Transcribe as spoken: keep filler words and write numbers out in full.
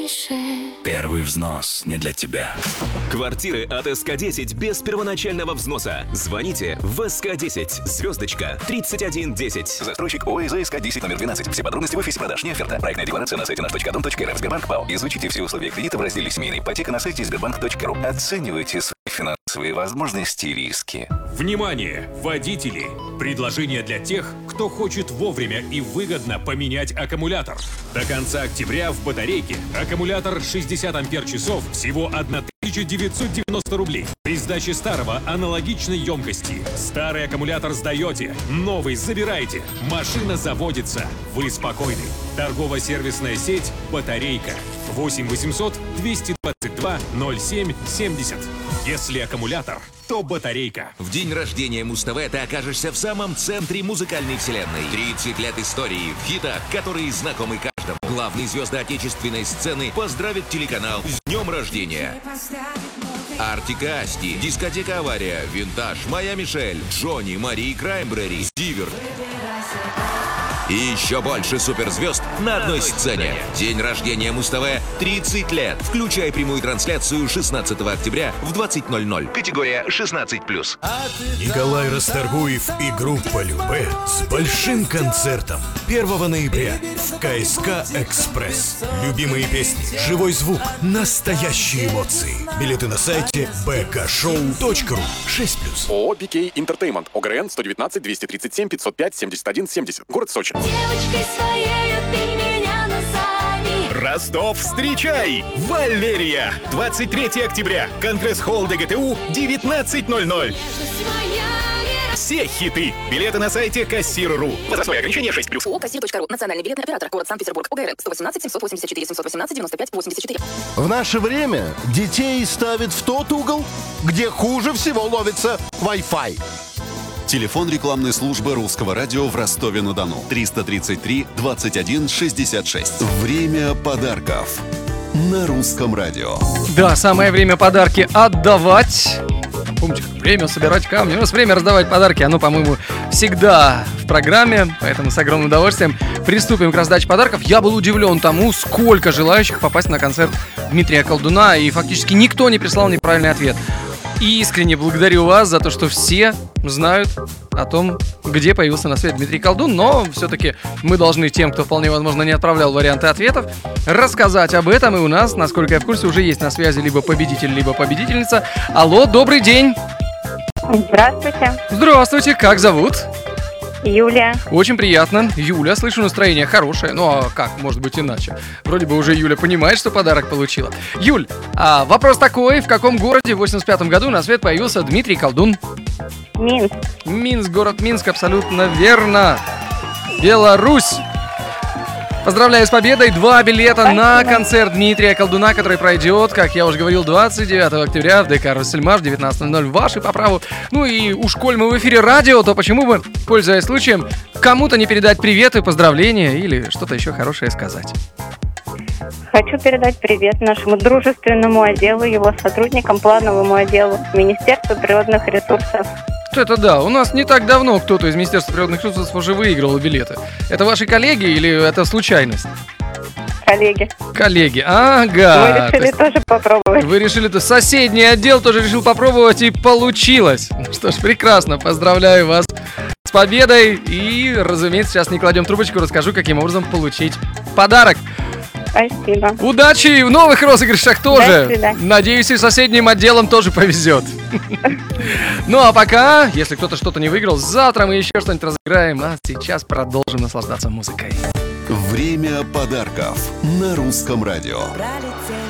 Первый взнос не для тебя. Квартиры от эс ка десять без первоначального взноса. Звоните в эс ка десять, звездочка, тридцать один десять. Застройщик ОИЗ эс ка десять номер двенадцать. Все подробности в офисе продаж. Не оферта. Проектная декларация на сайте наш точка дом точка эр эф. Сбербанк ПАО. Изучите все условия кредита в разделе «Семейная ипотека» на сайте сбербанк точка ру. Оценивайте свои финансовые возможности и риски. Внимание, водители! Предложение для тех, кто хочет вовремя и выгодно поменять аккумулятор. До конца октября в батарейке аккумулятор шестьдесят ампер-часов всего тысяча девятьсот девяносто рублей. При сдаче старого аналогичной емкости. Старый аккумулятор сдаете, новый забираете. Машина заводится. Вы спокойны. Торгово-сервисная сеть «Батарейка». восемь восемьсот двести двадцать два ноль семь семьдесят. Если аккумулятор, то батарейка. В день рождения Муз-ТВ ты окажешься в самом центре музыкальной вселенной. тридцать лет истории в хитах, которые знакомы каждому. Главные звезды отечественной сцены поздравят телеканал с днем рождения. Артик и Асти, Дискотека Авария, Винтаж, Моя Мишель, Джонни, Мари Краймбрери, Зиверт. И еще больше суперзвезд на одной сцене. День рождения Муз-ТВ тридцать лет. Включай прямую трансляцию шестнадцатого октября в двадцать ноль ноль. Категория шестнадцать плюс. Николай Расторгуев и группа Любэ с большим концертом первого ноября в ка эс ка «Экспресс». Любимые песни, живой звук, настоящие эмоции. Билеты на сайте бэ ка шоу точка ру. шесть плюс. ООО «би кей Entertainment». ОГРН сто девятнадцать двести тридцать семь пятьсот пять семьдесят один семьдесят. Город Сочи. Девочкой своей ты меня назови. Ростов, встречай! Валерия! двадцать третьего октября. Конгресс-холл дэ гэ тэ у, девятнадцать ноль ноль. Все хиты. Билеты на сайте кассир точка ру. Возрастное ограничение шесть плюс. ООО «Кассир точка ру». Национальный билетный оператор. Город Санкт-Петербург. ОГРН сто восемнадцать семьсот восемьдесят четыре семьсот восемнадцать девяносто пять восемьдесят четыре. В наше время детей ставят в тот угол, где хуже всего ловится Wi-Fi. Телефон рекламной службы Русского радио в Ростове-на-Дону. триста тридцать три двадцать один шестьдесят шесть. Время подарков на Русском радио. Да, самое время подарки отдавать. Помните, время собирать камни. У нас время раздавать подарки. Оно, по-моему, всегда в программе. Поэтому с огромным удовольствием приступим к раздаче подарков. Я был удивлен тому, сколько желающих попасть на концерт Дмитрия Колдуна. И фактически никто не прислал неправильный ответ. И искренне благодарю вас за то, что все знают о том, где появился на свет Дмитрий Колдун. Но все-таки мы должны тем, кто вполне возможно не отправлял варианты ответов, рассказать об этом. И у нас, насколько я в курсе, уже есть на связи либо победитель, либо победительница. Алло, добрый день. Здравствуйте. Здравствуйте, как зовут? Юлия. Очень приятно. Юля, слышу, настроение хорошее. Ну а как, может быть иначе? Вроде бы уже Юля понимает, что подарок получила. Юль, а вопрос такой: в каком городе в восемьдесят пятом году на свет появился Дмитрий Колдун? Минск. Минск, город Минск, абсолютно верно. Беларусь. Поздравляю с победой. Два билета Спасибо. На концерт Дмитрия Колдуна, который пройдет, как я уже говорил, двадцать девятого октября в ДК «Россельмаш» в девятнадцать ноль ноль. Ваши по праву. Ну и уж коль мы в эфире радио, то почему бы, пользуясь случаем, кому-то не передать привет и поздравления или что-то еще хорошее сказать? Хочу передать привет нашему дружественному отделу, его сотрудникам, плановому отделу Министерства природных ресурсов. Это да, у нас не так давно кто-то из Министерства природных ресурсов уже выиграл билеты. Это ваши коллеги или это случайность? Коллеги. Коллеги, ага. Мы решили то тоже попробовать. Вы решили, то соседний отдел тоже решил попробовать, и получилось. Ну что ж, прекрасно, поздравляю вас с победой. И, разумеется, сейчас не кладем трубочку, расскажу, каким образом получить подарок. Спасибо. Удачи и в новых розыгрышах тоже. До свидания. Надеюсь, и соседним отделам тоже повезет. Ну а пока, если кто-то что-то не выиграл, завтра мы еще что-нибудь разыграем. А сейчас продолжим наслаждаться музыкой. Время подарков на Русском радио. Пролетели